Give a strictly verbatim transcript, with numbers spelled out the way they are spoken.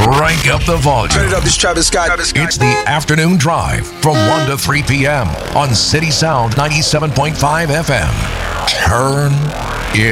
Crank up the volume. Turn it up, this Travis Scott. It's the afternoon drive from one to three p.m. on City Sound ninety-seven point five F M. Turn